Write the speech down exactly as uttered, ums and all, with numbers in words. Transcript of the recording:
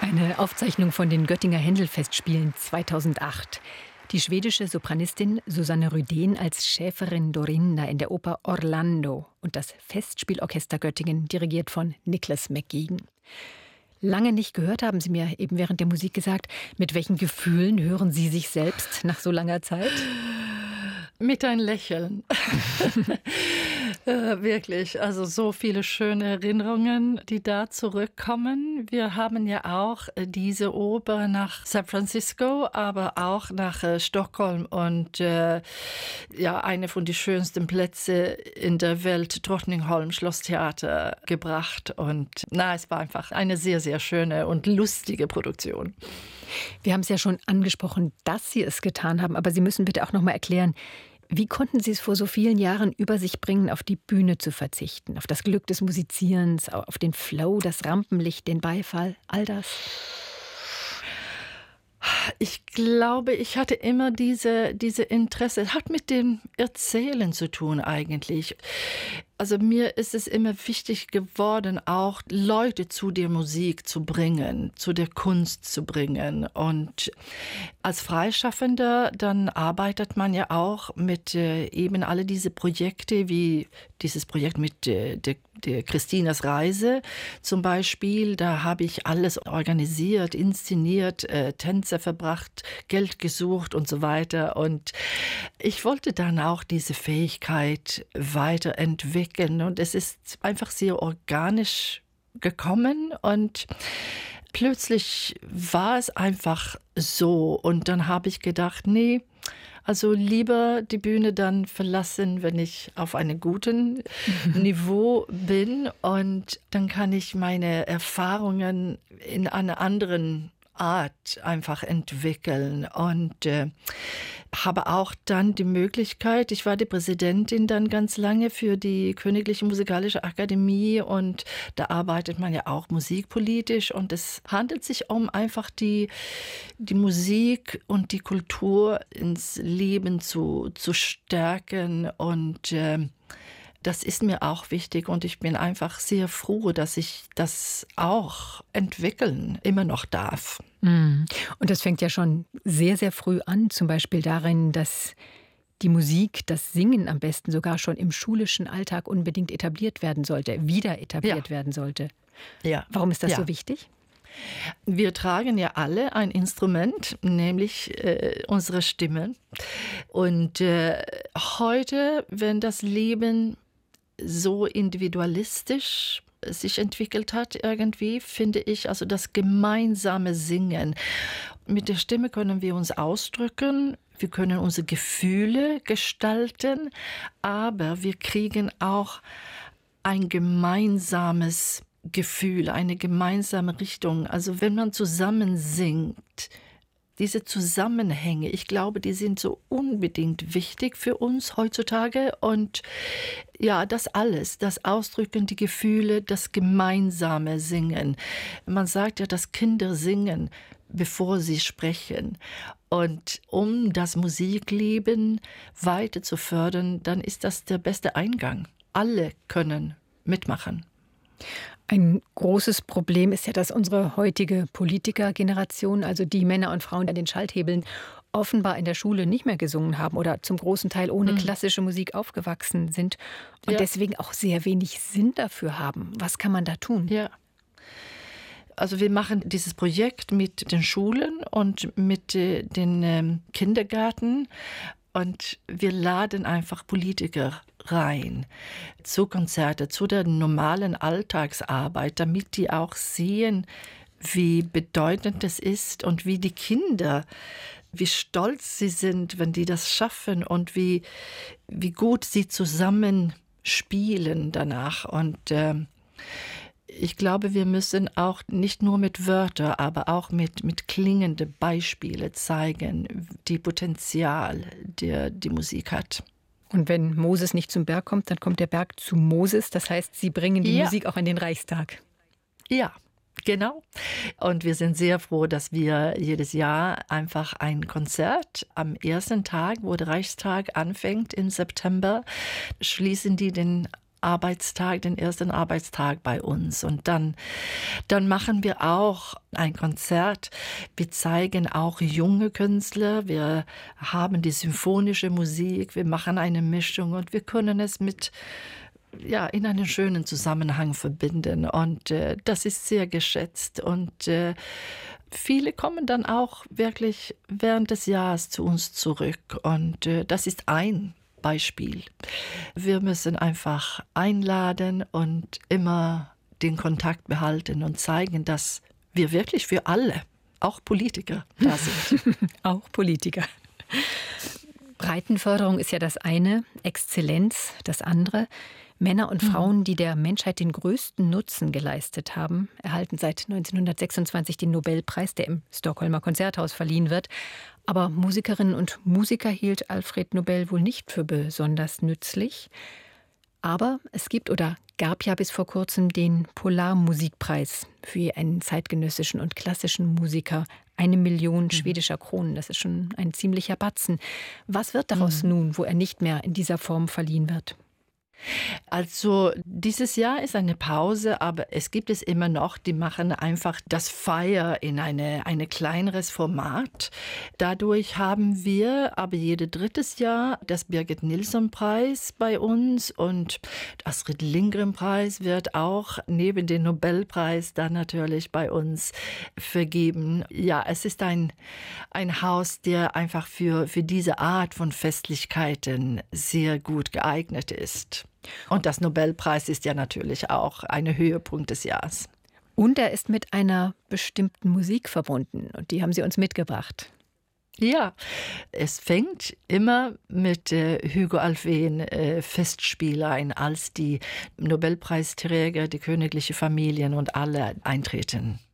Eine Aufzeichnung von den Göttinger Händelfestspielen zweitausendacht. Die schwedische Sopranistin Susanne Rydén als Schäferin Dorinda in der Oper Orlando und das Festspielorchester Göttingen, dirigiert von Nicholas McGeegan. Lange nicht gehört, haben Sie mir eben während der Musik gesagt. Mit welchen Gefühlen hören Sie sich selbst nach so langer Zeit? Mit ein Lächeln. äh, wirklich, also so viele schöne Erinnerungen, die da zurückkommen. Wir haben ja auch äh, diese Oper nach San Francisco, aber auch nach äh, Stockholm und äh, ja, eine von den schönsten Plätze in der Welt, Drottningholm Schlosstheater, gebracht. Und na, es war einfach eine sehr, sehr schöne und lustige Produktion. Wir haben es ja schon angesprochen, dass Sie es getan haben, aber Sie müssen bitte auch noch mal erklären, wie konnten Sie es vor so vielen Jahren über sich bringen, auf die Bühne zu verzichten, auf das Glück des Musizierens, auf den Flow, das Rampenlicht, den Beifall, all das? Ich glaube, ich hatte immer diese, diese Interesse. Es hat mit dem Erzählen zu tun eigentlich. Also mir ist es immer wichtig geworden, auch Leute zu der Musik zu bringen, zu der Kunst zu bringen. Und als Freischaffender, dann arbeitet man ja auch mit äh, eben alle diese Projekte, wie dieses Projekt mit äh, der, der Christinas Reise zum Beispiel. Da habe ich alles organisiert, inszeniert, äh, Tänze verbracht, Geld gesucht und so weiter. Und ich wollte dann auch diese Fähigkeit weiterentwickeln. Und es ist einfach sehr organisch gekommen und plötzlich war es einfach so. Und dann habe ich gedacht, nee, also lieber die Bühne dann verlassen, wenn ich auf einem guten Niveau bin. Und dann kann ich meine Erfahrungen in einer anderen Art einfach entwickeln und äh, habe auch dann die Möglichkeit, ich war die Präsidentin dann ganz lange für die Königliche Musikalische Akademie und da arbeitet man ja auch musikpolitisch und es handelt sich um einfach die, die Musik und die Kultur ins Leben zu, zu stärken und äh, das ist mir auch wichtig und ich bin einfach sehr froh, dass ich das auch entwickeln immer noch darf. Und das fängt ja schon sehr, sehr früh an, zum Beispiel darin, dass die Musik, das Singen am besten sogar schon im schulischen Alltag unbedingt etabliert werden sollte, wieder etabliert ja. werden sollte. Ja. Warum ist das ja. so wichtig? Wir tragen ja alle ein Instrument, nämlich äh, unsere Stimme. Und äh, heute, wenn das Leben so individualistisch sich entwickelt hat irgendwie, finde ich, also das gemeinsame Singen. Mit der Stimme können wir uns ausdrücken, wir können unsere Gefühle gestalten, aber wir kriegen auch ein gemeinsames Gefühl, eine gemeinsame Richtung. Also wenn man zusammen singt, diese Zusammenhänge, ich glaube, die sind so unbedingt wichtig für uns heutzutage. Und ja, das alles, das Ausdrücken, die Gefühle, das gemeinsame Singen. Man sagt ja, dass Kinder singen, bevor sie sprechen. Und um das Musikleben weiter zu fördern, dann ist das der beste Eingang. Alle können mitmachen. Ein großes Problem ist ja, dass unsere heutige Politikergeneration, also die Männer und Frauen an den Schalthebeln, offenbar in der Schule nicht mehr gesungen haben oder zum großen Teil ohne mhm. klassische Musik aufgewachsen sind und ja. deswegen auch sehr wenig Sinn dafür haben. Was kann man da tun? Ja. Also wir machen dieses Projekt mit den Schulen und mit äh, den ähm, Kindergärten. Und wir laden einfach Politiker rein zu Konzerte, zu der normalen Alltagsarbeit, damit die auch sehen, wie bedeutend es ist und wie die Kinder, wie stolz sie sind, wenn die das schaffen und wie, wie gut sie zusammen spielen danach. Und äh, ich glaube, wir müssen auch nicht nur mit Wörtern, aber auch mit, mit klingenden Beispielen zeigen, die Potenzial, der die Musik hat. Und wenn Moses nicht zum Berg kommt, dann kommt der Berg zu Moses. Das heißt, Sie bringen die ja. Musik auch in den Reichstag. Ja, genau. Und wir sind sehr froh, dass wir jedes Jahr einfach ein Konzert am ersten Tag, wo der Reichstag anfängt im September, schließen die den Arbeitstag, den ersten Arbeitstag bei uns. Und dann, dann machen wir auch ein Konzert. Wir zeigen auch junge Künstler. Wir haben die symphonische Musik. Wir machen eine Mischung und wir können es mit ja, in einen schönen Zusammenhang verbinden. Und äh, das ist sehr geschätzt. Und äh, viele kommen dann auch wirklich während des Jahres zu uns zurück. Und äh, das ist ein Beispiel. Wir müssen einfach einladen und immer den Kontakt behalten und zeigen, dass wir wirklich für alle, auch Politiker, da sind. Auch Politiker. Breitenförderung ist ja das eine, Exzellenz das andere. Männer und Frauen, die der Menschheit den größten Nutzen geleistet haben, erhalten seit neunzehnhundertsechsundzwanzig den Nobelpreis, der im Stockholmer Konzerthaus verliehen wird. Aber Musikerinnen und Musiker hielt Alfred Nobel wohl nicht für besonders nützlich. Aber es gibt oder gab ja bis vor kurzem den Polarmusikpreis für einen zeitgenössischen und klassischen Musiker. Eine Million schwedischer Kronen, das ist schon ein ziemlicher Batzen. Was wird daraus mhm. nun, wo er nicht mehr in dieser Form verliehen wird? Also dieses Jahr ist eine Pause, aber es gibt es immer noch. Die machen einfach das Feier in eine, eine kleineres Format. Dadurch haben wir aber jedes drittes Jahr das Birgit-Nilsson-Preis bei uns und das Astrid Lindgren-Preis wird auch neben dem Nobelpreis dann natürlich bei uns vergeben. Ja, es ist ein, ein Haus, der einfach für, für diese Art von Festlichkeiten sehr gut geeignet ist. Und das Nobelpreis ist ja natürlich auch ein Höhepunkt des Jahres. Und er ist mit einer bestimmten Musik verbunden. Und die haben Sie uns mitgebracht. Ja, es fängt immer mit äh, Hugo Alfvén äh, Festspielereien, als die Nobelpreisträger, die königliche Familien und alle eintreten.